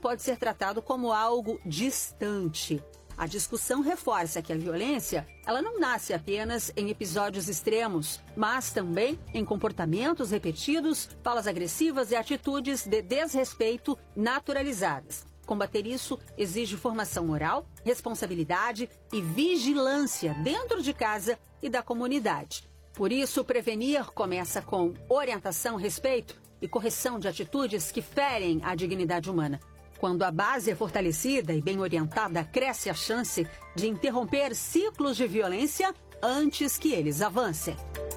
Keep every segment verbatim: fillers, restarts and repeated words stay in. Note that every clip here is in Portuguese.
pode ser tratado como algo distante. A discussão reforça que a violência, ela não nasce apenas em episódios extremos, mas também em comportamentos repetidos, falas agressivas e atitudes de desrespeito naturalizadas. Combater isso exige formação moral, responsabilidade e vigilância dentro de casa e da comunidade. Por isso, prevenir começa com orientação, respeito e correção de atitudes que ferem a dignidade humana. Quando a base é fortalecida e bem orientada, cresce a chance de interromper ciclos de violência antes que eles avancem.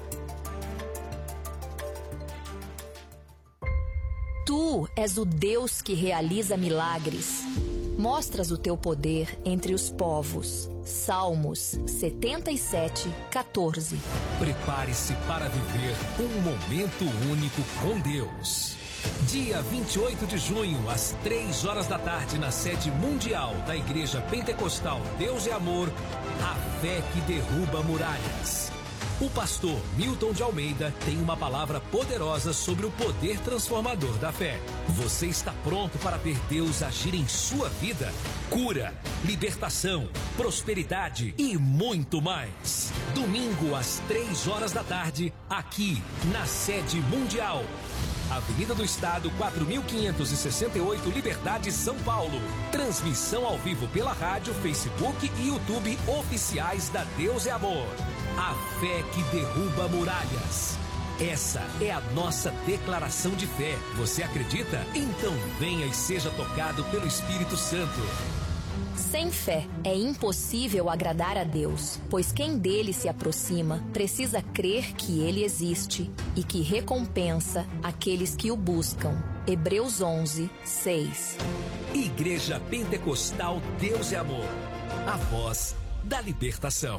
Tu és o Deus que realiza milagres. Mostras o teu poder entre os povos. Salmos setenta e sete, quatorze. Prepare-se para viver um momento único com Deus. Dia vinte e oito de junho, às três horas da tarde, na sede mundial da Igreja Pentecostal Deus é Amor, a fé que derruba muralhas. O pastor Milton de Almeida tem uma palavra poderosa sobre o poder transformador da fé. Você está pronto para ver Deus agir em sua vida? Cura, libertação, prosperidade e muito mais. Domingo às três horas da tarde, aqui na sede mundial. Avenida do Estado, quatro mil quinhentos e sessenta e oito, Liberdade, São Paulo. Transmissão ao vivo pela rádio, Facebook e YouTube oficiais da Deus é Amor. A fé que derruba muralhas. Essa é a nossa declaração de fé. Você acredita? Então venha e seja tocado pelo Espírito Santo. Sem fé é impossível agradar a Deus, pois quem dele se aproxima precisa crer que ele existe e que recompensa aqueles que o buscam. Hebreus onze, seis. Igreja Pentecostal Deus é Amor, a voz da libertação.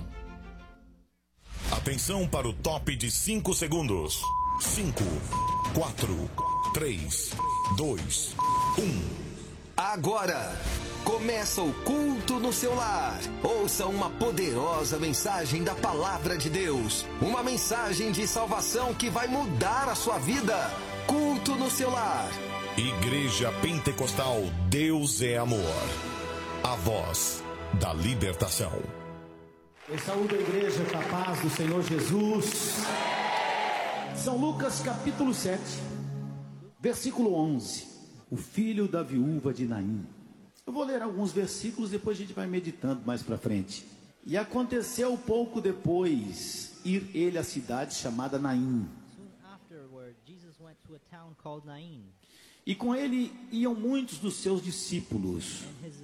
Atenção para o top de cinco segundos. cinco, quatro, três, dois, um. Agora começa o culto no seu lar. Ouça uma poderosa mensagem da Palavra de Deus. Uma mensagem de salvação que vai mudar a sua vida. Culto no seu lar. Igreja Pentecostal Deus é Amor, a voz da libertação. Eu saúdo a igreja com a paz do Senhor Jesus. São Lucas capítulo sete, versículo onze. O filho da viúva de Naim. Eu vou ler alguns versículos, depois a gente vai meditando mais para frente. E aconteceu pouco depois ir ele à cidade chamada Naim. E com ele iam muitos dos seus discípulos.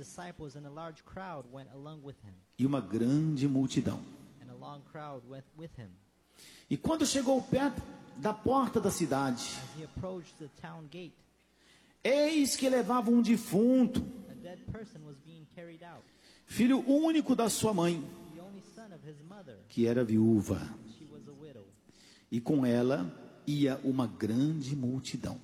E uma grande multidão. E quando chegou perto da porta da cidade, eis que levava um defunto, filho único da sua mãe, que era viúva. E com ela ia uma grande multidão.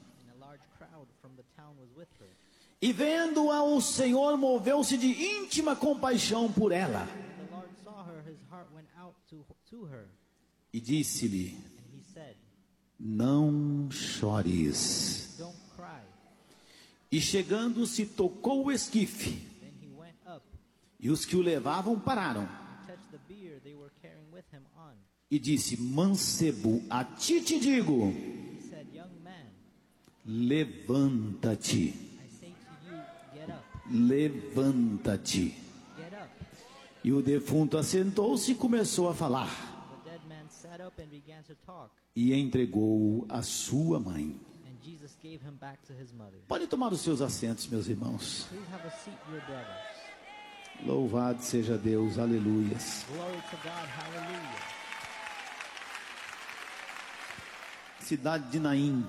E vendo-a, o Senhor moveu-se de íntima compaixão por ela. E disse-lhe: não chores. E chegando-se, tocou o esquife. E os que o levavam pararam. E disse: mancebo, a ti te digo, levanta-te. Levanta-te. E o defunto assentou-se e começou a falar. E entregou-o à sua mãe. Pode tomar os seus assentos, meus irmãos. Louvado seja Deus, aleluias. Cidade de Naim.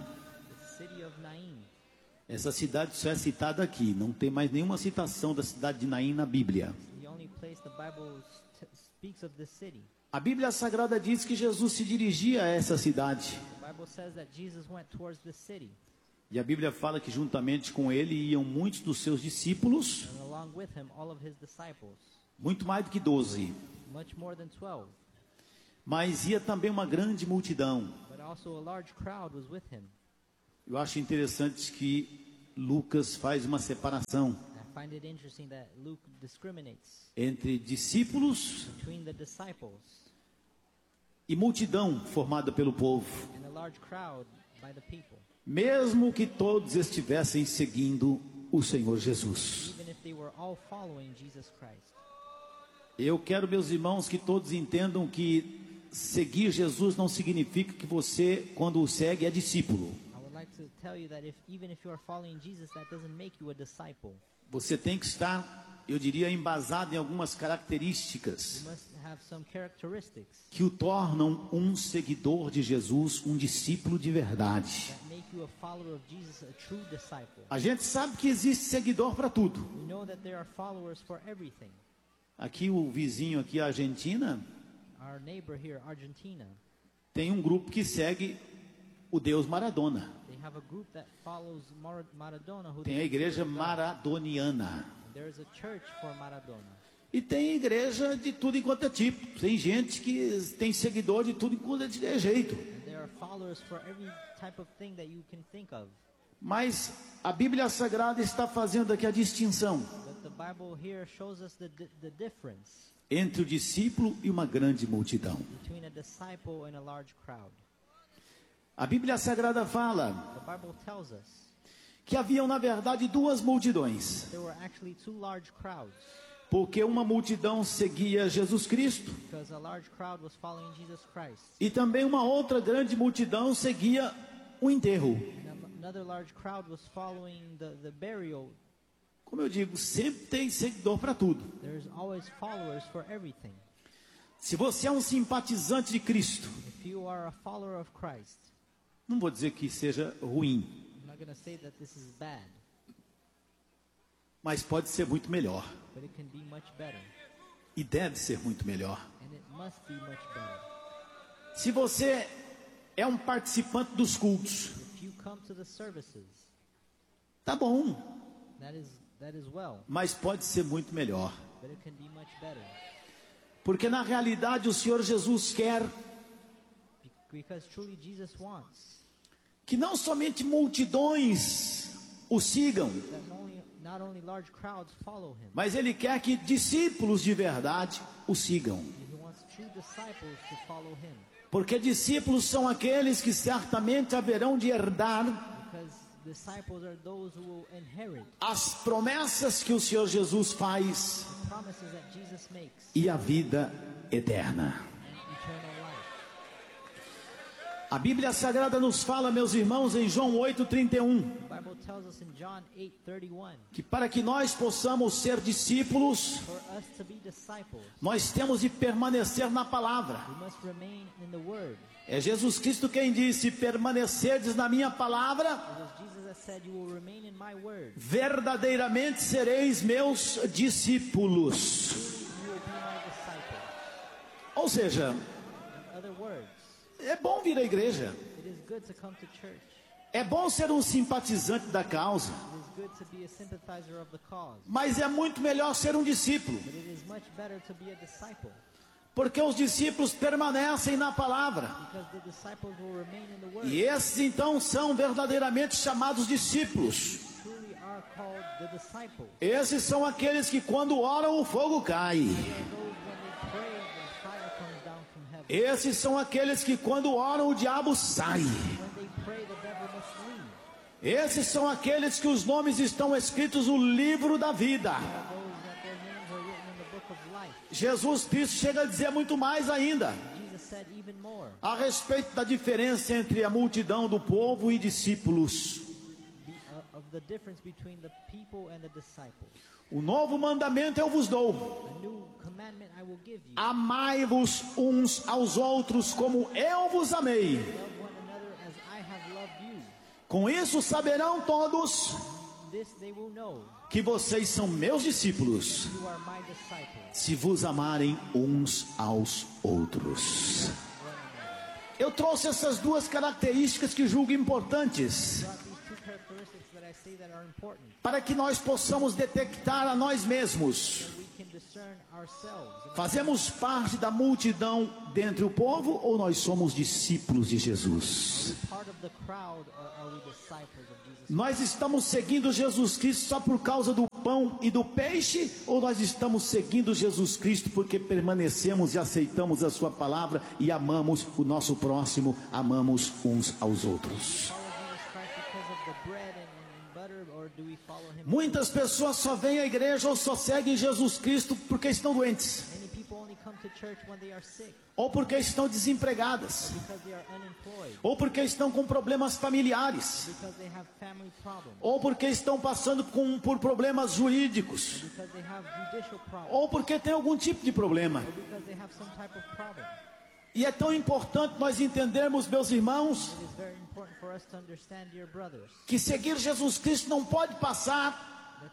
Essa cidade só é citada aqui, não tem mais nenhuma citação da cidade de Naim na Bíblia. A Bíblia Sagrada diz que Jesus se dirigia a essa cidade. E a Bíblia fala que juntamente com ele iam muitos dos seus discípulos, muito mais do que doze. Mas ia também uma grande multidão. Eu acho interessante que Lucas faz uma separação I find it interesting that Luke discriminates entre discípulos between the disciples e multidão formada pelo povo, and a large crowd by the people, mesmo que todos estivessem seguindo o Senhor Jesus. even if they were all following Jesus Christ. Eu quero, meus irmãos, que todos entendam que seguir Jesus não significa que você, quando o segue, é discípulo. I would like to tell you that if even if you are following Jesus, that doesn't make you a disciple. Você tem que estar, eu diria, embasado em algumas You características must have some characteristics que o tornam um seguidor de Jesus, um discípulo de verdade. that make you a follower of Jesus, a true disciple. A gente sabe que existe seguidor para tudo. We know that there are followers for everything. Aqui o vizinho aqui, a Argentina, Our neighbor here, Argentina, tem um grupo que segue o Deus Maradona. they have a group that follows Mar- Maradona, who Tem a they igreja consider God. maradoniana. There is a church for Maradona. E tem igreja de tudo enquanto é tipo. Tem gente que tem seguidor de tudo enquanto é jeito. And there are followers for every type of thing that you can think of. Mas a Bíblia Sagrada está fazendo aqui a distinção But the Bible here shows us the, di- the difference entre o discípulo e uma grande multidão. between a disciple and a large crowd. A Bíblia Sagrada fala The Bible tells us que haviam, na verdade, duas multidões. there were actually two large crowds, Porque uma multidão seguia Jesus Cristo because a large crowd was following Jesus Christ. e também uma outra grande multidão seguia o enterro. And a- another large crowd was following the, the burial. Como eu digo, sempre tem seguidor para tudo. There's always followers for everything. Se você é um simpatizante de Cristo, If you are a follower of Christ, não vou dizer que seja ruim, I'm not going to say that this is bad, mas pode ser muito melhor. but it can be much better. E deve ser muito melhor. And it must be much better. Se você é um participante dos cultos, If you come to the services, tá bom, that is that is well, mas pode ser muito melhor. but it can be much better. Porque na realidade o Senhor Jesus quer Be- Because truly Jesus wants que não somente multidões o sigam, that only, not only large crowds follow him, mas Ele quer que discípulos de verdade o sigam. he wants true disciples to follow him. Porque discípulos são aqueles que certamente haverão de herdar Because disciples are those who will inherit as promessas que o Senhor Jesus faz the promises that Jesus makes e a vida eterna. and eternal life. A Bíblia Sagrada nos fala, meus irmãos, em João oito, trinta e um, The Bible tells us in John eight thirty-one, que para que nós possamos ser discípulos, for us to be disciples, nós temos de permanecer na palavra. we must remain in the Word. É Jesus Cristo quem disse: permanecerdes na minha palavra, It was Jesus that said, "You will remain in my Word. verdadeiramente sereis meus discípulos. You will be my disciple." Ou seja, In other words, é bom vir à igreja, it is good to come to church. é bom ser um simpatizante da causa, It is good to be a sympathizer of the cause. mas é muito melhor ser um discípulo, But it is much better to be a disciple, porque os discípulos permanecem na palavra. because the disciples will remain in the Word. E esses então são verdadeiramente chamados discípulos. Truly are called the disciples. Esses são aqueles que quando oram o fogo cai. They are those when they pray, the fire comes down from heaven. Esses são aqueles que quando oram o diabo sai. When they pray, the devil must leave. Esses são aqueles que os nomes estão escritos no livro da vida. Those that their names are written in the book of life. Jesus Cristo chega a dizer muito mais ainda Jesus said even more a respeito da diferença entre a multidão do povo e discípulos. the, uh, of the difference between the people and the disciples. O novo mandamento eu vos dou: A new commandment I will give you. amai-vos uns aos outros como eu vos amei. Love one another as I have loved you. Com isso saberão todos This they will know. que vocês são meus discípulos, You are my disciples. se vos amarem uns aos outros. Eu trouxe essas duas características que julgo importantes, Brought these two characteristics that I say that are important, para que nós possamos detectar a nós mesmos so we can discern Fazemos parte da multidão dentre o povo ou nós somos discípulos de Jesus? Nós estamos seguindo Jesus Cristo só por causa do pão e do peixe, ou nós estamos seguindo Jesus Cristo porque permanecemos e aceitamos a sua palavra e amamos o nosso próximo, amamos uns aos outros? Muitas pessoas só vêm à igreja ou só seguem Jesus Cristo porque estão doentes, ou porque estão desempregadas, ou porque estão com problemas familiares, ou porque estão passando com, por problemas jurídicos, ou porque tem algum tipo de problema. E é tão importante nós entendermos, meus irmãos, que seguir Jesus Cristo não pode passar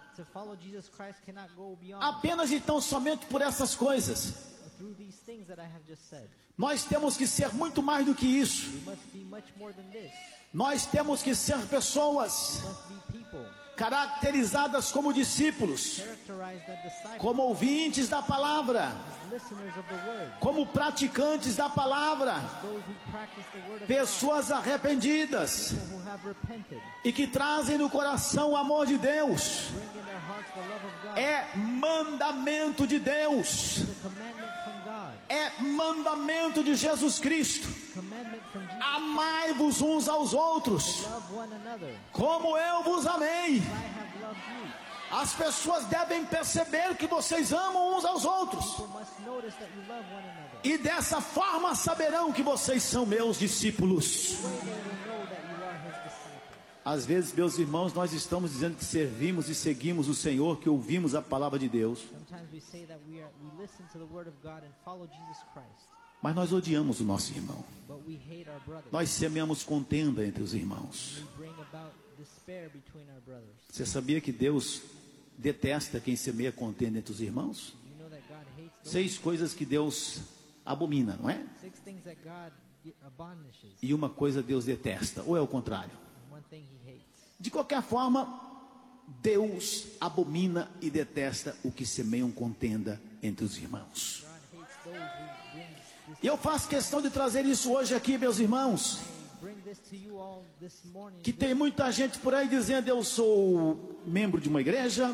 apenas e tão somente por essas coisas. Nós temos que ser muito mais do que isso. Nós temos que ser pessoas caracterizadas como discípulos, como ouvintes da palavra, como praticantes da palavra, pessoas arrependidas e que trazem no coração o amor de Deus. É mandamento de Deus, é mandamento de Jesus Cristo. Amai-vos uns aos outros como eu vos amei. As pessoas devem perceber que vocês amam uns aos outros, e dessa forma saberão que vocês são meus discípulos. Às vezes, meus irmãos, nós estamos dizendo que servimos e seguimos o Senhor, que ouvimos a palavra de Deus, mas nós odiamos o nosso irmão. Nós semeamos contenda entre os irmãos. Você sabia que Deus detesta quem semeia contenda entre os irmãos? Seis coisas que Deus abomina, não é? E uma coisa Deus detesta, ou é o contrário? De qualquer forma, Deus abomina e detesta o que semeiam contenda entre os irmãos. E eu faço questão de trazer isso hoje aqui, meus irmãos, que tem muita gente por aí dizendo: eu sou membro de uma igreja,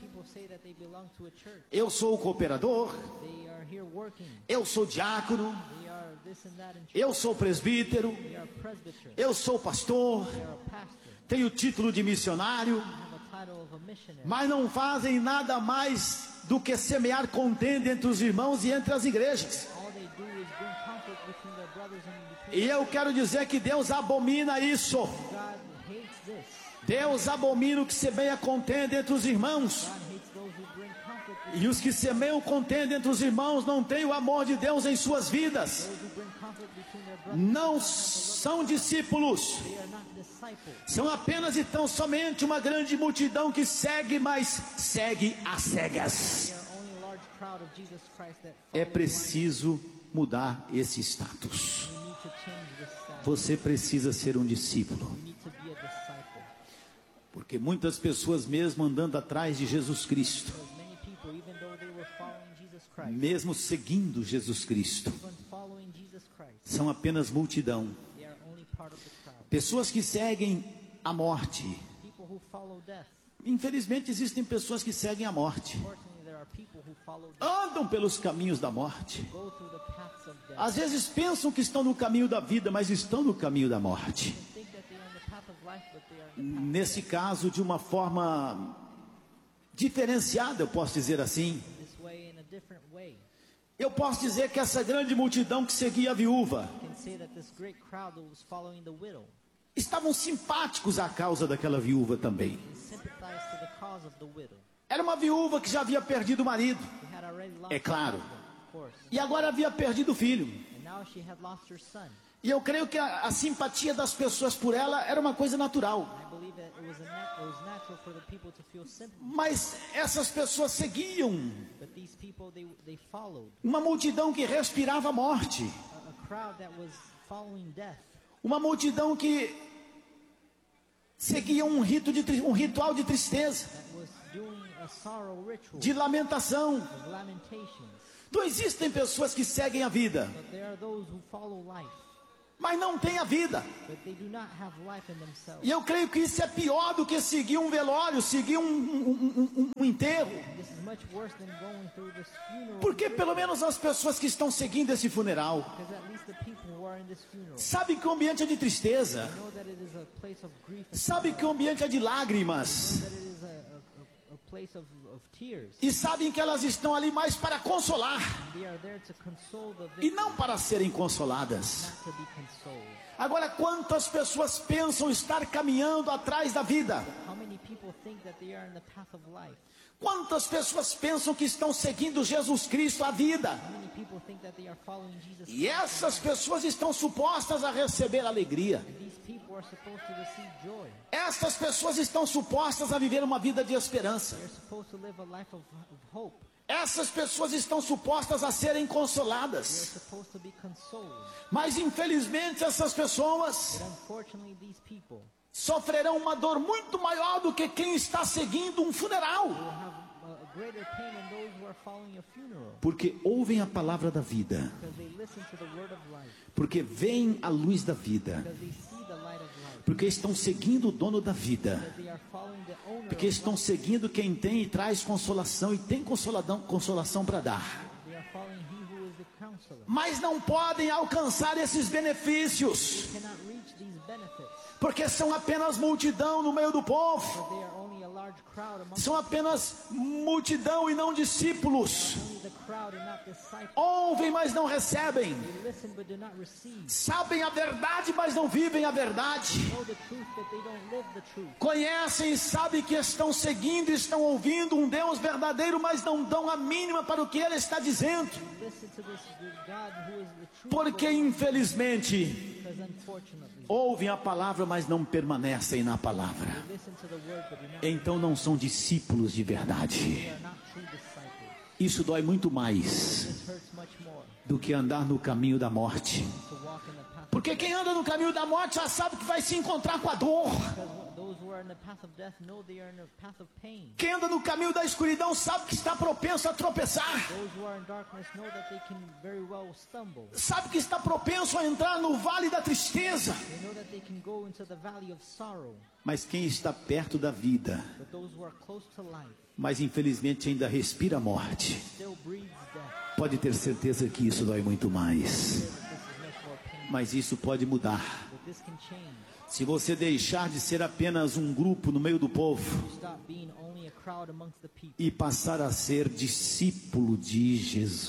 eu sou cooperador, eu sou diácono, eu sou presbítero, eu sou pastor, tenho título de missionário, mas não fazem nada mais do que semear contenda entre os irmãos e entre as igrejas. E eu quero dizer que Deus abomina isso. Deus abomina o que semeia contenda entre os irmãos. E os que semeiam contenda entre os irmãos não têm o amor de Deus em suas vidas. Não são discípulos. São apenas e tão somente uma grande multidão que segue, mas segue às cegas. É preciso mudar esse status. Você precisa ser um discípulo. Porque muitas pessoas, mesmo andando atrás de Jesus Cristo, mesmo seguindo Jesus Cristo, são apenas multidão. Pessoas que seguem a morte. Infelizmente existem pessoas que seguem a morte, andam pelos caminhos da morte. Às vezes pensam que estão no caminho da vida, mas estão no caminho da morte. Nesse caso, de uma forma diferenciada, eu posso dizer assim. Eu posso dizer que essa grande multidão que seguia a viúva estavam simpáticos à causa daquela viúva também. Era uma viúva que já havia perdido o marido, é claro, e agora havia perdido o filho. E eu creio que a, a simpatia das pessoas por ela era uma coisa natural. Mas essas pessoas seguiam uma multidão que respirava morte, uma multidão que seguia um, rito de, um ritual de tristeza. doing a sorrow ritual de lamentação. of lamentations. Não existem pessoas que seguem a vida, But there are those who follow life, mas não têm a vida. but they do not have life in themselves. E eu creio que isso é pior do que seguir um velório, seguir um, um, um, um enterro. This is much worse than going through this funeral. Porque pelo menos as pessoas que estão seguindo esse funeral Because at least the people who are in this funeral sabem que o ambiente é de tristeza, know that it is a place of grief and sabem que o ambiente é de lágrimas, that it is a, a, a place of, of tears. e sabem que elas estão ali mais para consolar They are there to console the e victim, não para serem consoladas. not to be consoled. Agora, quantas pessoas pensam estar caminhando atrás da vida? How many people think that they are in the path of life? Quantas pessoas pensam que estão seguindo Jesus Cristo a vida? How many people think that they are following Jesus E essas pessoas estão supostas a receber alegria. These people are supposed to receive joy. Essas pessoas estão supostas a viver uma vida de esperança. They're supposed to live a life of, of hope. Essas pessoas estão supostas a serem They're consoladas. supposed to be consoled. Mas infelizmente essas pessoas But unfortunately, these people sofrerão uma dor muito maior do que quem está seguindo um funeral. will have a, a greater pain than those who are following a funeral. Porque ouvem a palavra da vida. Because they listen to the word of life. Porque veem a luz da vida. Because they see the light of life. Porque estão seguindo o dono da vida. Because they are following the owner Porque of estão life. seguindo quem tem e traz consolação e tem consoladão, consolação para dar. They are following he who is the counselor. Mas não podem alcançar esses benefícios, They cannot reach these benefits. porque são apenas multidão no meio do povo. Because they are only a large crowd among São apenas multidão e não discípulos. only the crowd and not disciples. Ouvem, mas não recebem. They listen but do not receive. Sabem a verdade, mas não vivem a verdade. Know the truth but they don't live the truth. Conhecem e sabem que estão seguindo, estão ouvindo um Deus verdadeiro, mas não dão a mínima para o que Ele está dizendo. Listen to this God who is the truth. Porque infelizmente Because unfortunately, ouvem a palavra, mas não permanecem na palavra. they listen to the word but do not. Então não são discípulos de verdade. They are not true disciples. Isso dói muito mais This hurts much more do que andar no caminho da morte. to walk in the path. Porque quem anda no caminho da morte já sabe que vai se encontrar com a dor. Because those who are in the path of death know they are in the path of pain. Quem anda no caminho da escuridão sabe que está propenso a tropeçar. Those who are in darkness know that they can very well stumble. Sabe que está propenso a entrar no vale da tristeza. They know that they can go into the valley of sorrow. Mas quem está perto da vida, But those who are close to life mas infelizmente ainda respira a morte, still breathes death. pode ter certeza que isso dói muito mais. That this is much more painful. Mas isso pode mudar. But this can change. Se você deixar de ser apenas um grupo no meio do povo Stop being only a crowd amongst the people. e passar a ser discípulo de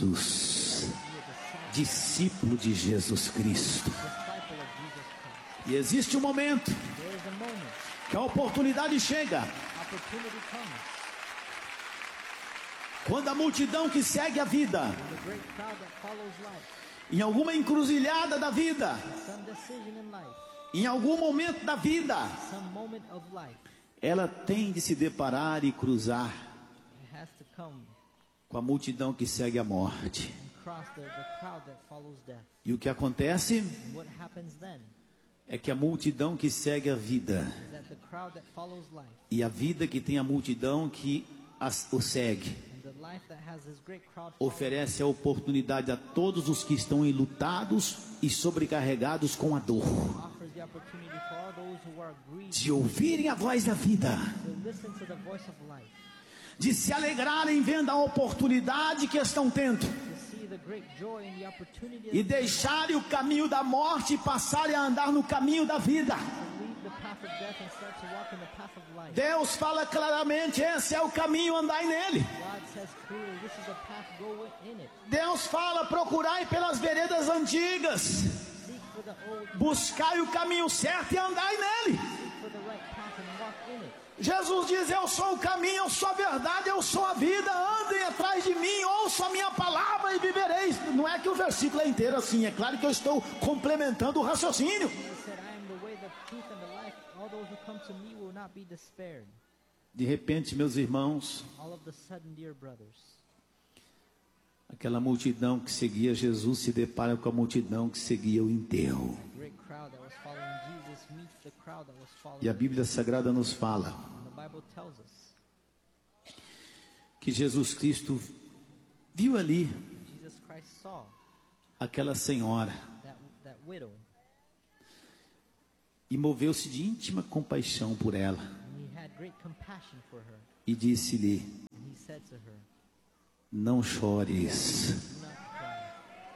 Jesus. Be a disciple, Discípulo de Jesus Cristo. disciple of Jesus Christ. E existe um momento There is a moment. que a oportunidade chega, Opportunity comes. quando a multidão que segue a vida, The great crowd that follows life. em alguma encruzilhada da vida, Some decision in life. em algum momento da vida, Some moment of life. ela tem de se deparar e cruzar It has to come com a multidão que segue a morte. and cross the, the crowd that follows death. E o que acontece And what happens then é que a multidão que segue a vida is that the crowd that follows life e a vida que tem a multidão que as, o segue and the life that has this great crowd following oferece a oportunidade a todos os que estão enlutados e sobrecarregados com a dor, offers the opportunity for all those who are grieved de ouvirem a voz da vida, to listen to the voice of life, de se alegrarem vendo a oportunidade que estão tendo to see the great joy and the opportunity e to deixarem o caminho da morte e passarem a andar no caminho da vida. leave the path of death and start to walk in the path of life. Deus fala claramente: esse é o caminho, andai nele. God says clearly, this is a path, go in it. Deus fala: procurai pelas veredas antigas, Seek for the old, buscai o caminho certo e andai nele. seek for the right path and walk in it. Jesus diz: eu sou o caminho, eu sou a verdade, eu sou a vida. Andem atrás de mim, ouçam a minha palavra e vivereis. Não é que o versículo é inteiro assim, é claro que eu estou complementando o raciocínio. He said, I am the way, the truth, and the life. All those who come to me will not be despaired. De repente, meus irmãos, All of the sudden, dear brothers, aquela multidão que seguia Jesus se depara com a multidão que seguia o enterro. the great crowd that was following Jesus meets the crowd that was following E a Bíblia Sagrada nos fala him. The Bible tells us que Jesus Cristo viu ali Jesus Christ saw aquela senhora that, that widow, e moveu-se de íntima compaixão por ela and he had great compassion for her, e disse-lhe: and he said to her, não chores. do not cry.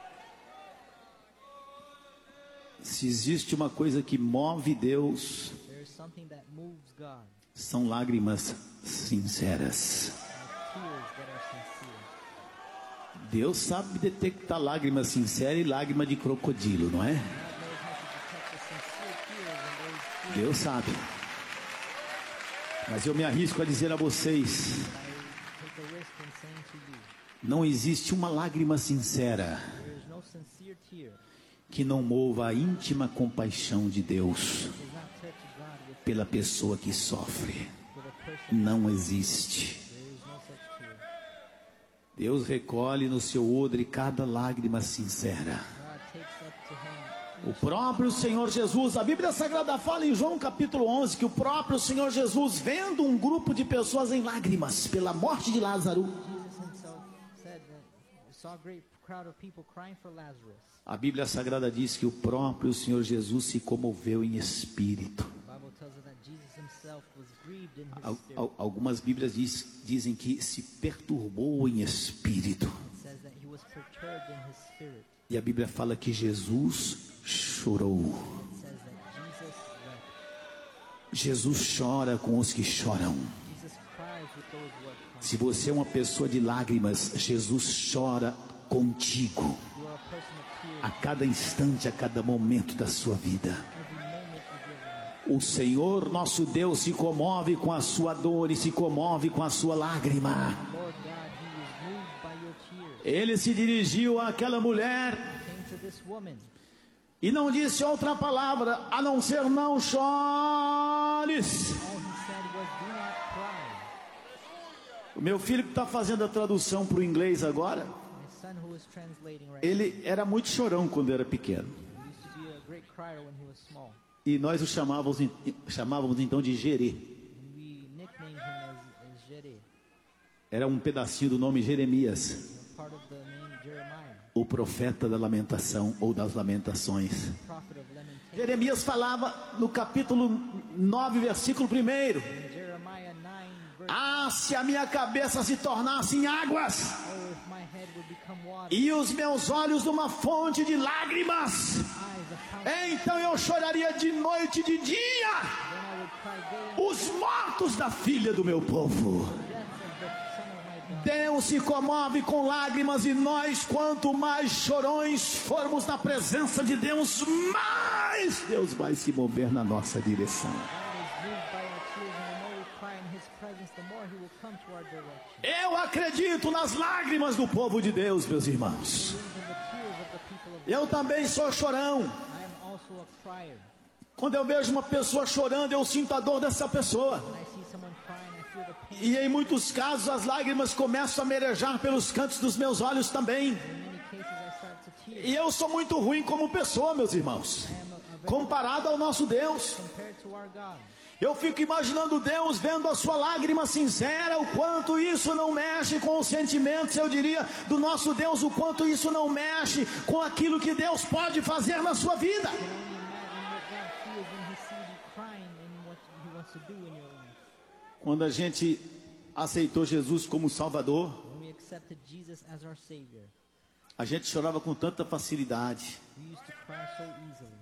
Se existe uma coisa que move Deus, There is something that moves God, são lágrimas sinceras. like tears that are sincere. Deus sabe detectar lágrima sincera e lágrima de crocodilo, não é? God knows how to detect the sincere tears and those tears. Deus sabe. Mas eu me arrisco a dizer a vocês, I take a risk in saying to you, não existe uma lágrima sincera there is no sincere tear que não mova a íntima compaixão de Deus does not touch God with, pela pessoa que sofre. with a person. Não existe. There is no such tear. Deus recolhe no seu odre cada lágrima sincera. God takes up to him O próprio Senhor Jesus, a Bíblia Sagrada fala em João capítulo onze que o próprio Senhor Jesus, vendo um grupo de pessoas em lágrimas pela morte de Lázaro, Jesus himself said that he saw a great crowd of people crying for Lazarus. a Bíblia Sagrada diz que o próprio Senhor Jesus se comoveu em espírito. The Bible tells us that Jesus himself was grieved in his Al- spirit. al- Algumas Bíblias diz- dizem que se perturbou em espírito. It says that he was perturbed in his spirit. E a Bíblia fala que Jesus chorou. It says that Jesus wept. Jesus chora com os que choram. Jesus cries with those who are crying. Se você é uma pessoa de lágrimas, Jesus chora contigo. You are a person of tears A cada instante, a cada momento da sua vida. every moment of your life. O Senhor nosso Deus se comove com a sua dor e se comove com a sua lágrima. Lord God, he is moved by your tears. Ele se dirigiu àquela mulher Came to this woman e não disse outra palavra a não ser: não chores. all he said was, do not cry. O meu filho que está fazendo a tradução para o inglês agora, My son who was translating right ele era muito chorão quando era pequeno. now, he used to be a great crier when he was small. E nós o chamávamos, chamávamos então de Gerê. And we nicknamed him as, as Jere, Era um pedacinho do nome Jeremias, a part of the name Jeremiah, o profeta da lamentação ou das lamentações. prophet of Lamentation. Jeremias falava no capítulo nove, versículo primeiro: In Jeremiah nine, verse, ah, se a minha cabeça se tornasse em águas oh, if my head would become water, e os meus olhos numa fonte de lágrimas, eyes a fountain, então eu choraria de noite e de dia then I would cry day and os mortos da filha do meu povo. death of the son of my daughter. Deus se comove com lágrimas e nós, quanto mais chorões formos na presença de Deus, mais Deus vai se mover na nossa direção. God is moved by our tears, and the more we cry in his presence, the more he will come to our direction. Eu acredito nas lágrimas do povo de Deus, meus irmãos. Even the tears of the people of Eu também sou chorão. I am also a crier. Quando eu vejo uma pessoa chorando, eu sinto a dor dessa pessoa. When I see someone crying, I feel the pain. E em muitos casos as lágrimas começam a merejar pelos cantos dos meus olhos também. In many cases, I start to tear. E eu sou muito ruim como pessoa, meus irmãos, I am a, a very comparado ao nosso Deus. compared to our God. Eu fico imaginando Deus vendo a sua lágrima sincera, o quanto isso não mexe com os sentimentos, eu diria, do nosso Deus, o quanto isso não mexe com aquilo que Deus pode fazer na sua vida. You can only imagine what God feels when he sees you crying and what he wants to do in your life. Quando a gente aceitou Jesus como Salvador, When we accepted Jesus as our Savior, a gente chorava com tanta facilidade. we used to cry so easily.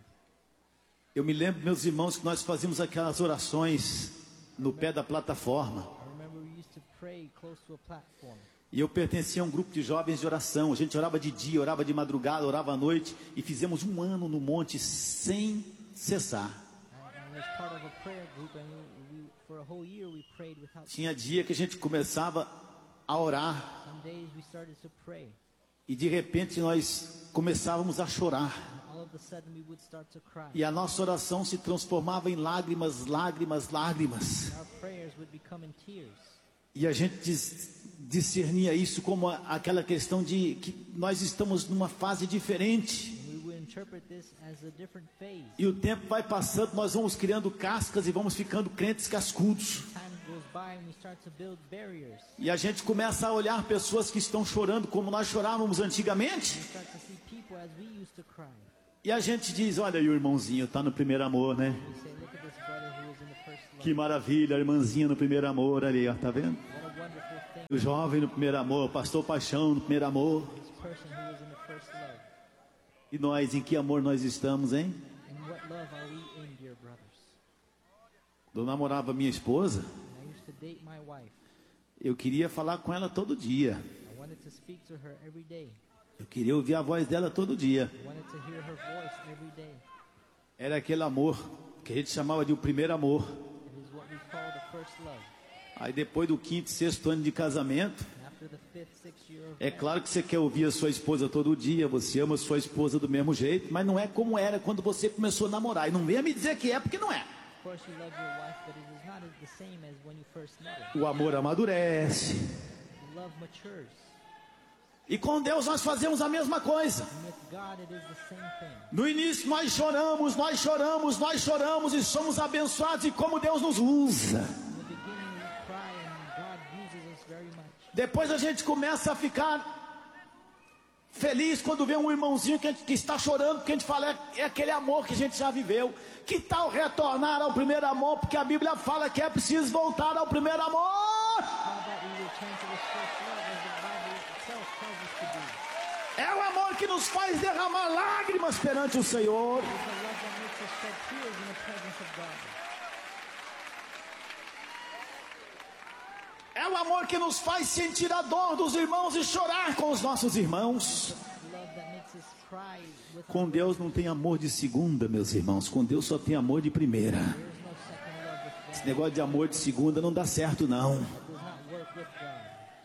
Eu me lembro, meus irmãos, que nós fazíamos aquelas orações no pé da plataforma. I remember we used to pray close to a platform. E eu pertencia a um grupo de jovens de oração. A gente orava de dia, orava de madrugada, orava à noite. E fizemos um ano no monte sem cessar. And I was part of a prayer group, and we, we, for a whole year we prayed without. Tinha dia que a gente começava a orar. Some days we started to pray. E de repente nós começávamos a chorar. All of a sudden we would start to cry. E a nossa oração se transformava em lágrimas, lágrimas, lágrimas. Our prayers would become in tears. E a gente dis- discernia isso como a- aquela questão de que nós estamos numa fase diferente. And we would interpret this as a different phase. E o tempo vai passando, nós vamos criando cascas e vamos ficando crentes cascudos. Time goes by and we start to build barriers. E a gente começa a olhar pessoas que estão chorando como nós chorávamos antigamente. We start to see people as we used to cry. E a gente diz, olha aí o irmãozinho, está no primeiro amor, né? We say, look at this brother who was in the first love. Que maravilha, a irmãzinha no primeiro amor ali, ó, tá vendo? What a wonderful thing. O jovem no primeiro amor, o pastor Paixão no primeiro amor. This person who was in the first love. E nós, em que amor nós estamos, hein? And what love are we in, dear brothers? Eu namorava minha esposa, And I used to date my wife. eu queria falar com ela todo dia. I wanted to speak to her every day. Eu queria ouvir a voz dela todo dia. I wanted to hear her voice every day. Era aquele amor que a gente chamava de o primeiro amor. It is what we call the first love. Aí depois do quinto, sexto ano de casamento, And after the fifth, sixth year of é marriage, claro que você quer ouvir a sua esposa todo dia, você ama a sua esposa do mesmo jeito, mas não é como era quando você começou a namorar. E não venha me dizer que é, porque não é. of course you love your wife, but it is not the same as when you first met her. O amor amadurece. The love matures. E com Deus nós fazemos a mesma coisa. And with God it is the same thing. No início nós choramos, nós choramos, nós choramos e somos abençoados e como Deus nos usa. In the beginning we cry and God uses us very much. Depois a gente começa a ficar feliz quando vê um irmãozinho que, a gente, que está chorando, porque a gente fala, é, é aquele amor que a gente já viveu. Que tal retornar ao primeiro amor? Porque a Bíblia fala que é preciso voltar ao primeiro amor. How about we return to this first love as the Bible itself tells us to do? É o amor que nos faz derramar lágrimas perante o Senhor. It's a love that makes us shed tears in the presence of God. É o amor que nos faz sentir a dor dos irmãos e chorar com os nossos irmãos. Love that makes us cry with Com Deus não tem amor de segunda, meus irmãos. Com Deus só tem amor de primeira. There is no second love with God. Esse negócio de amor de segunda não dá certo, não. It does not work with God.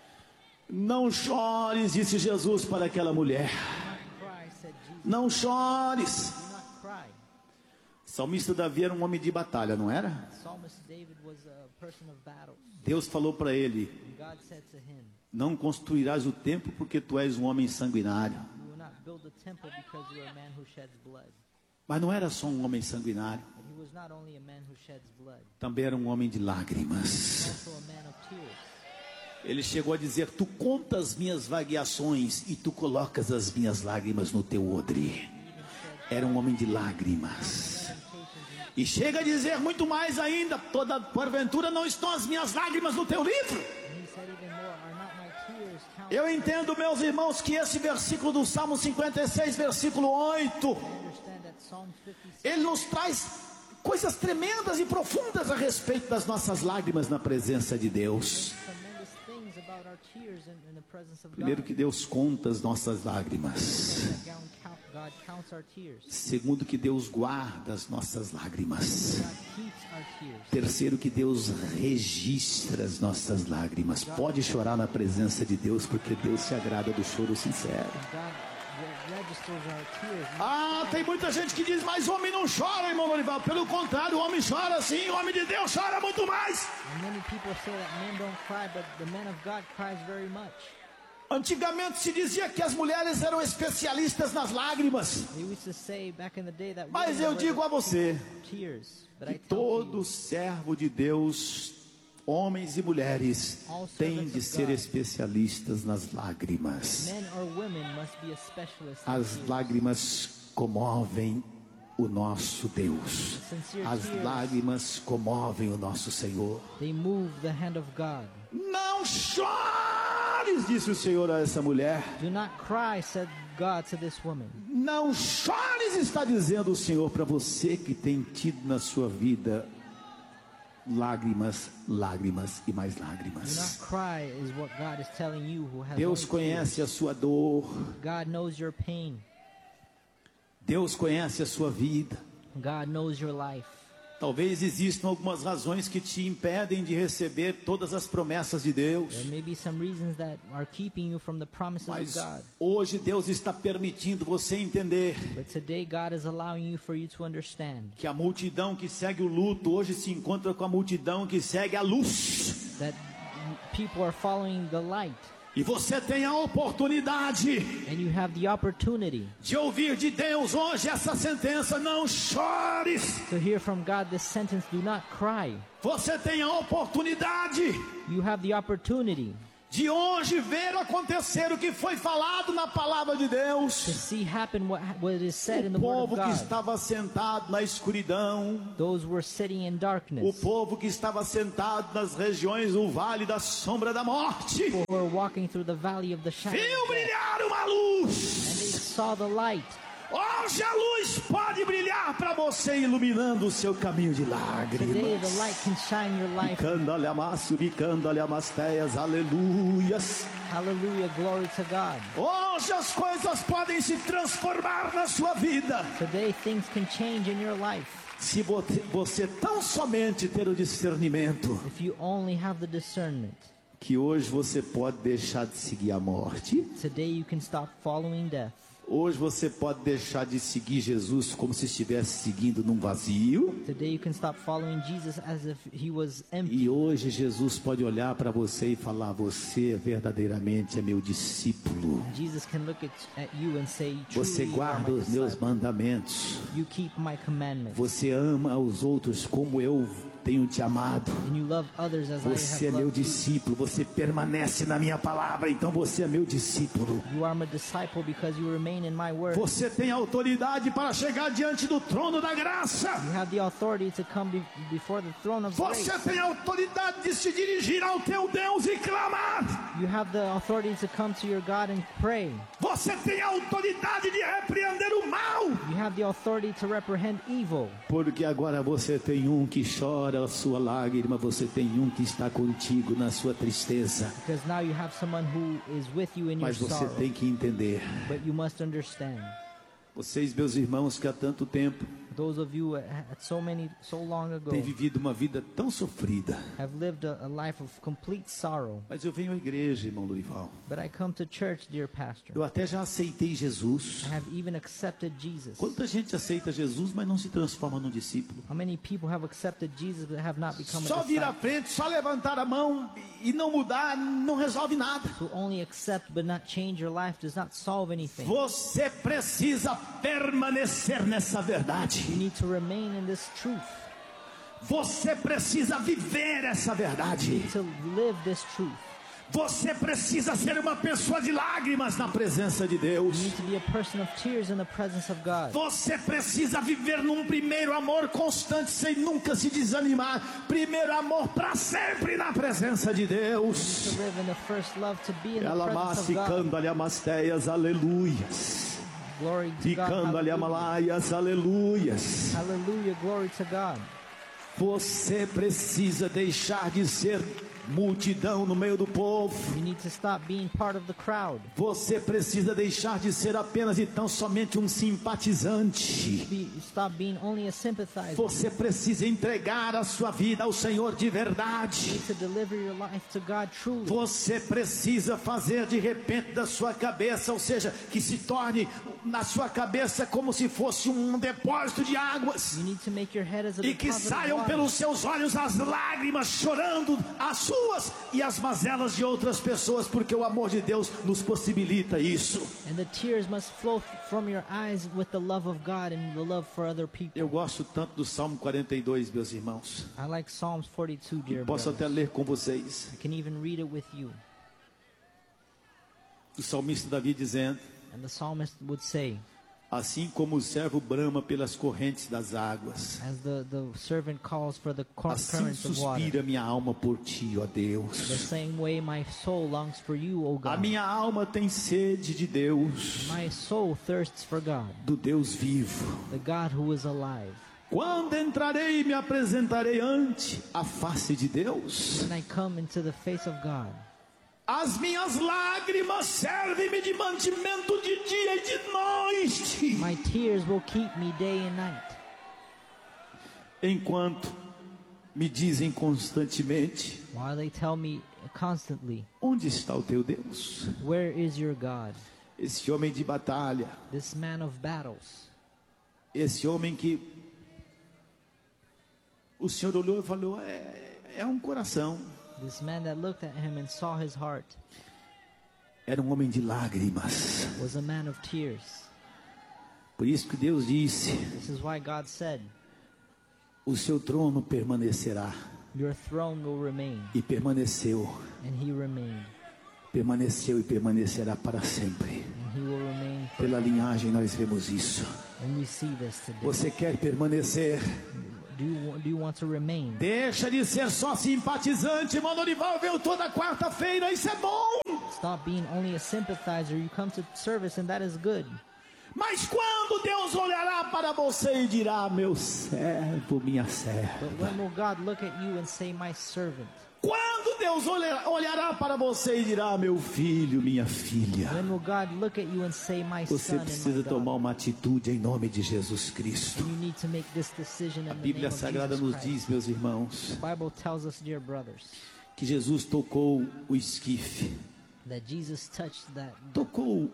Não chores, disse Jesus para aquela mulher. Do not cry, said Jesus. Não chores. Do not cry. O salmista Davi era um homem de batalha, não era? Psalmist David was a person of battles. Deus falou para ele: And God said to him, não construirás o templo porque tu és um homem sanguinário. you will not build a temple because you are a man who sheds blood. Mas não era só um homem sanguinário, But he was not only a man who sheds blood, também era um homem de lágrimas. also a man of tears. Ele chegou a dizer: tu contas minhas vagueações e tu colocas as minhas lágrimas no teu odre. Era um homem de lágrimas. E chega a dizer muito mais ainda: toda porventura não estão as minhas lágrimas no teu livro? And he said even more, are not my tears counted? Eu entendo, meus irmãos, que esse versículo do Salmo cinquenta e seis, versículo oito, I understand that Psalm fifty-six ele nos traz coisas tremendas e profundas a respeito das nossas lágrimas na presença de Deus. tremendous things about our tears in, in the presence of Primeiro, God. que Deus conta as nossas lágrimas. God count- God counts our tears. Segundo, que Deus guarda as nossas lágrimas. God keeps our tears. Terceiro, que Deus registra as nossas lágrimas. Pode chorar na presença de Deus, porque Deus se agrada do choro sincero. God re- registers our tears. Ah, tem muita gente que diz: mas homem não chora, irmão Lorival. Pelo contrário, o homem chora sim, o homem de Deus chora muito mais. And many people say that men don't cry, but the man of God cries very much. Antigamente se dizia que as mulheres eram especialistas nas lágrimas. They used to say back in the day that Mas women eu were digo a você tears. But que I tell you, todo servo de Deus, homens e mulheres, têm de ser especialistas nas lágrimas. men or women must be a specialist in As tears. lágrimas comovem o nosso Deus. As lágrimas comovem o nosso Senhor. They move the hand of God. Não chores, disse o Senhor a essa mulher. Do not cry, said God to this woman. Não chores, está dizendo o Senhor para você que tem tido na sua vida lágrimas, lágrimas e mais Do lágrimas. not cry is what God is telling you who has Deus only conhece a sua dor. tears. God knows your pain. Deus conhece a sua vida. God knows your life. Talvez existam algumas razões que te impedem de receber todas as promessas de Deus. There may be some reasons that are keeping you from the promises of Mas God. hoje Deus está permitindo você entender But today God is allowing you for you to understand que a multidão que segue o luto hoje se encontra com a multidão que segue a luz. that people are following the light. E você tem a oportunidade And you have the opportunity de ouvir de Deus hoje essa sentença: não chores. to hear from God this sentence, do not cry. Você tem a oportunidade You have the opportunity de hoje ver acontecer o que foi falado na palavra de to Deus. see happen what, what is said in the O Word of povo que God. estava sentado na escuridão, Those were sitting in o darkness, povo que estava sentado nas regiões do vale da sombra da morte, who were walking through the valley of the shadow viu of death, brilhar uma and luz. they saw the light. Hoje a luz pode brilhar para você, iluminando o seu caminho de Today lágrimas. the light can shine your life. Bicando-lhe amácio, bicando-lhe amasteias, aleluias. Hallelujah, glory to God. Hoje as coisas podem se transformar na sua vida, Today things can change in your life se você, você tão somente ter o discernimento if you only have the discernment. que hoje você pode deixar de seguir a morte. Today you can stop following death. Hoje você pode deixar de seguir Jesus como se estivesse seguindo num vazio. Today you can stop following Jesus as if he was empty. E hoje Jesus pode olhar para você e falar: você verdadeiramente é meu discípulo. Jesus can look at, at you and say, Você truly you are guarda my os meus disciple. mandamentos. You keep my commandments. Você ama os outros como eu tenho te amado. And you love others as I Você é have meu loved you. discípulo. Você permanece na minha palavra. Então você é meu discípulo. You are my disciple because you remain in my word. Você tem autoridade para chegar diante do trono da graça. You have the authority to come be, before the throne of grace. Você tem autoridade de se dirigir ao teu Deus e clamar. You have the authority to come to your God and pray. Você tem autoridade de repreender o mal. You have the authority to reprehend evil. Porque agora você tem um que chora a sua lágrima. Você tem um que está contigo na sua tristeza. Because now you have someone who is with you in your Mas você sorrow. tem que entender. But you must understand. Vocês, meus irmãos, que há tanto tempo Those of you at at so many, so long ago têm vivido uma vida tão sofrida. have lived a, a life of complete sorrow. Mas eu venho à igreja, irmão Lurival. But I come to church, dear pastor. Eu até já aceitei Jesus. I have even accepted Jesus. Quanta gente aceita Jesus, mas não se transforma num discípulo? How many people have accepted Jesus but have not become Só a vir à disciple? frente, só levantar a mão e não mudar, não resolve nada. To only accept but not change your life does not solve anything. Você precisa permanecer nessa verdade. You need to remain in this truth. Você precisa viver essa verdade. To live this truth. Você precisa ser uma pessoa de lágrimas na presença de Deus. You need to be a person of tears in the presence of God. Você precisa viver num primeiro amor constante, sem nunca se desanimar. Primeiro amor para sempre na presença de To Deus. live in the first love, to be in the Ela presence of God. ficando ali amasteias, aleluias. Glory to God. Ficando ali Hallelujah. amalaias, aleluias. Hallelujah. Glory to God. Você precisa deixar de ser multidão no meio do povo. You need to stop being part of the crowd. Você precisa deixar de ser apenas e tão somente um simpatizante. Be, stop being only a sympathizer. Você precisa entregar a sua vida ao Senhor de You verdade. need to deliver your life to God truly. Você precisa fazer de repente da sua cabeça, ou seja, que se torne na sua cabeça como se fosse um depósito de águas. You need to make your head as a E que deposit of saiam water. pelos seus olhos as lágrimas chorando, as suas e as mazelas de outras pessoas, porque o amor de Deus nos possibilita isso. And the tears must flow from your eyes with the love of God and the love for other people. Eu gosto tanto do Salmo quarenta e dois, meus irmãos. I like Psalms forty-two, dear Posso brothers. até ler com vocês. I can even read it with you. O salmista Davi dizendo: And the psalmist would say, assim como o servo brama pelas correntes das águas, as the, the servant calls for the cor- assim currents of water, suspira minha alma por ti, ó the Deus. same way my soul longs for you, O A God. minha alma tem sede de Deus, My soul thirsts for God, do Deus vivo. the God who is alive. Quando entrarei e me apresentarei ante a face de Deus? When I come into the face of God, As minhas lágrimas servem-me de mantimento de dia e de noite, my tears will keep me day and night. enquanto me dizem constantemente: While they tell me constantly, onde está o teu Deus? where is your God? Esse homem de batalha, This man of battles. esse homem que o Senhor olhou e falou: é, é um coração. This man that looked at him and saw his heart. era um homem de lágrimas. was a man of tears. Por isso que Deus disse: This is why God said, o seu trono permanecerá. your throne will remain. E permaneceu, And he remained. permaneceu e permanecerá para sempre. And he will remain. Pela linhagem nós vemos isso. And we see this today. Você quer permanecer? Do you, do you want to remain? Deixa de ser só simpatizante. Mano Orival veio toda quarta-feira, isso é bom. Stop being only a sympathizer. You come to service and that is good. Mas quando Deus olhará para você e dirá: meu servo, minha serva. But when will God look at you and say, my servant? Quando Deus olhará para você e dirá: meu filho, minha filha. When will God look at you and say, my Você son and precisa my tomar daughter? uma atitude em nome de Jesus Cristo. And you need to make this decision in A the Bíblia name of Sagrada Jesus nos Christ. diz, meus irmãos, The Bible tells us, dear brothers, que Jesus tocou o esquife, that Jesus touched that tocou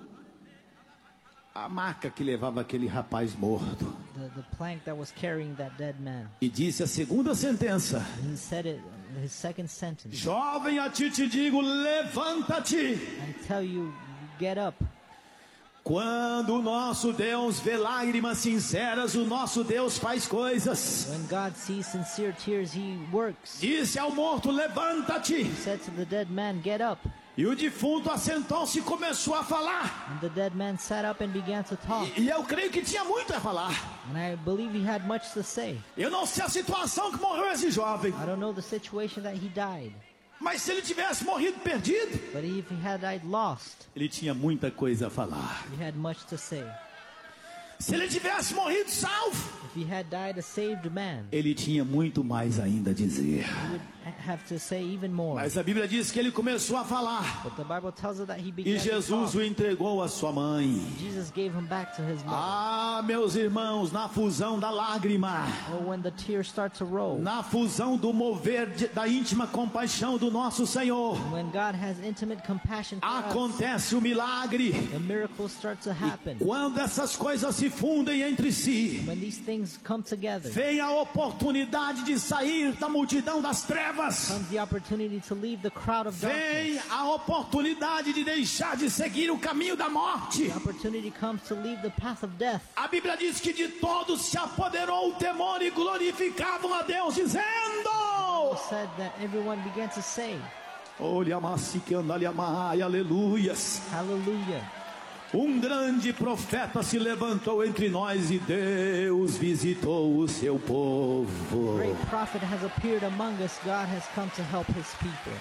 a maca que levava aquele rapaz morto, the, the plank that was carrying that dead man. e disse a segunda sentença: And he said it, his second sentence. jovem, a ti te digo, levanta-te. I tell you, get up. Quando o nosso Deus vê lágrimas sinceras, o nosso Deus faz coisas. When God sees sincere tears, he works. Disse ao morto: levanta-te. He said to the dead man, get up. E o defunto assentou-se e começou a falar. And the dead man sat up and began to talk. E, e eu creio que tinha muito a falar. And I believe he had much to say. Eu não sei a situação que morreu esse jovem, I don't know the situation that he died. mas se ele tivesse morrido perdido, But if he had died lost, ele tinha muita coisa a falar. he had much to say. Se ele tivesse morrido salvo, If he had died a saved man, ele tinha muito mais ainda a dizer. he would have to say even more. Mas a Bíblia diz que ele começou a falar. But the Bible tells us that he E began to Jesus talk. o entregou à sua mãe. Jesus gave him back to his mother. Ah, meus irmãos, na fusão da lágrima, Oh, when the tears start to roll, na fusão do mover de, da íntima compaixão do nosso Senhor, when God has intimate compassion for us, acontece o milagre. the miracles start to happen. Quando essas coisas se fundem entre si, When these things come together, vem a oportunidade de sair da multidão das trevas. comes the opportunity to leave the crowd of Vem darkness. a oportunidade de deixar de seguir o caminho da morte. The opportunity comes to leave the path of death. A Bíblia diz que de todos se apoderou o temor e glorificavam a Deus, dizendo: It said that everyone began to say, olha, aleluias. hallelujah. Um grande profeta se levantou entre nós e Deus visitou o seu povo. A great prophet has appeared among us. God has come to help his people.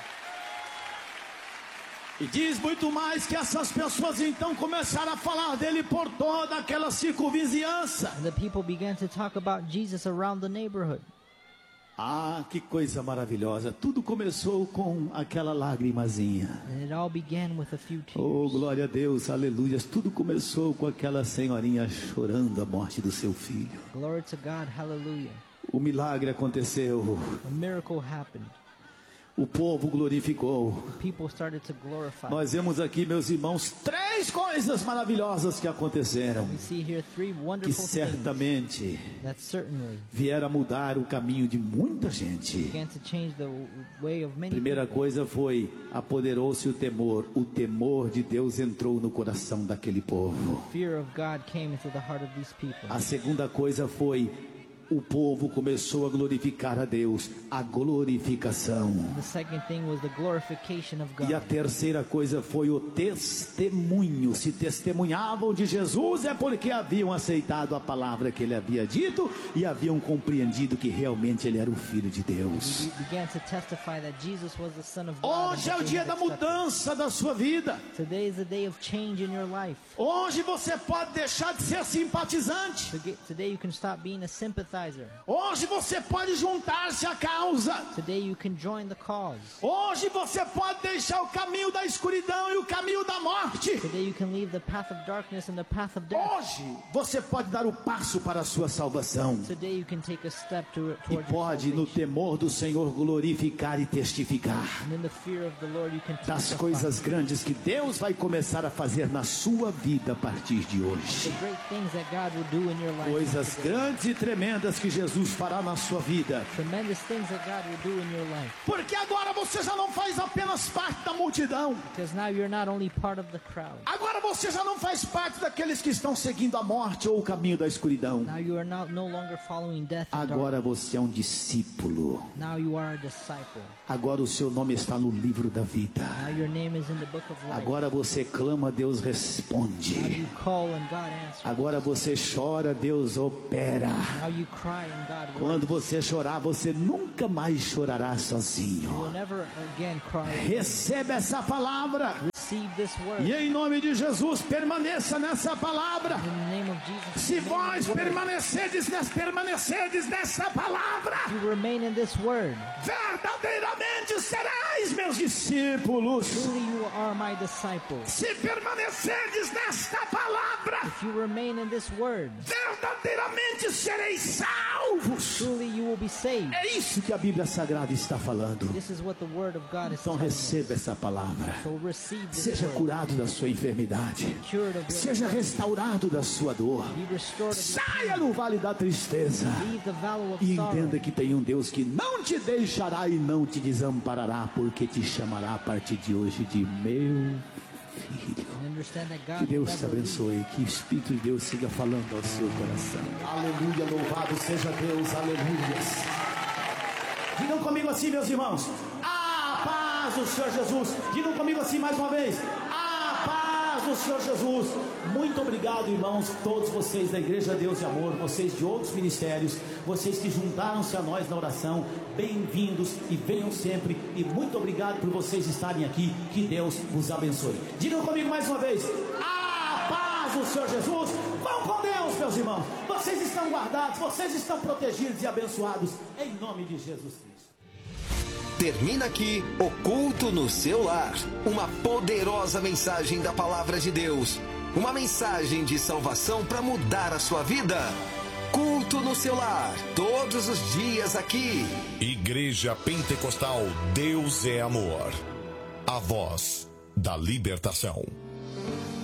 E diz muito mais que essas pessoas então começaram a falar dele por toda aquela circunvizinhança. And the people began to talk about Jesus around the neighborhood. Ah, que coisa maravilhosa. Tudo começou com aquela lagrimazinha. And it all began with a few tears. Oh, glória a Deus, aleluias. Tudo começou com aquela senhorinha chorando a morte do seu filho. Glory to God, hallelujah. O milagre aconteceu. A miracle happened. O povo glorificou. People started to glorify. Nós vemos aqui, meus irmãos, três coisas maravilhosas que aconteceram, We see here three que wonderful things certamente that certainly vieram a mudar o caminho de muita gente. began to change the way of many Primeira people. coisa foi, apoderou-se o temor. O temor de Deus entrou no coração daquele povo. Fear of God came into the heart of these people. A segunda coisa foi, o povo começou a glorificar a Deus, a glorificação. The second thing was the glorification of God. E a terceira coisa foi o testemunho. Se testemunhavam de Jesus é porque haviam aceitado a palavra que ele havia dito e haviam compreendido que realmente ele era o Filho de Deus. We began to testify that Jesus was the Son of God. and Hoje é that o they dia had da accepted. mudança da sua vida. Today is the day of change in your life. Hoje você pode deixar de ser simpatizante. Today- Today you can stop being a sympathizer. Hoje você pode juntar-se à causa. Today you can join the cause. Hoje você pode deixar o caminho da escuridão e o caminho da morte. Today you can leave the path of darkness and the path of death. Hoje você pode dar o passo para a sua salvação. Today you can take a step to, E towards your pode, no salvation. temor do Senhor, glorificar e testificar And in the fear of the Lord you can das testify coisas grandes que Deus vai começar a fazer na sua vida a partir de the hoje. great things that God will do in your life. Coisas today. grandes e tremendas tremendas que Jesus fará na sua vida. Tremendous things that God will do in your life. Porque agora você já não faz apenas parte da multidão. Because now you're not only part of the crowd. Agora você já não faz parte daqueles que estão seguindo a morte ou o caminho da escuridão. Now you are not, no longer following death and Agora darkness. você é um discípulo. Now you are a disciple. Agora o seu nome está no livro da vida. Now your name is in the book of life. Agora você clama, Deus Now responde. you call and God answers. Agora você chora, Deus opera. Now you cry and God works. Quando você chorar, você nunca mais chorará You sozinho. will never again cry. Receba essa palavra. Receive this word. E em nome de Jesus, permaneça nessa palavra. In the name of Jesus. Se remain in vós the word. permanecerdes, nes- permanecerdes nessa palavra, You remain in this word. verdadeiramente sereis meus discípulos. Truly you are my disciples. Se permanecerdes nesta palavra, If you remain in this word, verdadeiramente sereis salvos. truly you will be saved. É isso que a Bíblia Sagrada está falando. This is what the word of God is Então telling us. receba essa palavra. So receive this Seja word. curado da sua enfermidade. Cured of your Seja restaurado da sua dor. Be restored of your Saia no vale da tristeza. Leave the valley of E sorrow. entenda que tem um Deus que não te deixará e não te desamparará, porque te chamará a partir de hoje de meu filho. And understand that Que God will Deus te never leave. abençoe, que o Espírito de Deus siga falando ao seu coração. Aleluia, louvado seja Deus, aleluia. Digam comigo assim, meus irmãos. A paz do Senhor Jesus. Digam comigo assim mais uma vez. A paz do Senhor Jesus. Muito obrigado, irmãos, todos vocês da Igreja Deus e Amor, vocês de outros ministérios, vocês que juntaram-se a nós na oração. Bem-vindos e venham sempre. E muito obrigado por vocês estarem aqui. Que Deus vos abençoe. Digam comigo mais uma vez. A paz do Senhor Jesus. Vão com Deus, meus irmãos. Vocês estão guardados, vocês estão protegidos e abençoados em nome de Jesus Cristo. Termina aqui o culto no seu lar. Uma poderosa mensagem da palavra de Deus. Uma mensagem de salvação para mudar a sua vida. Culto no seu lar. Todos os dias aqui. Igreja Pentecostal Deus é Amor. A voz da libertação.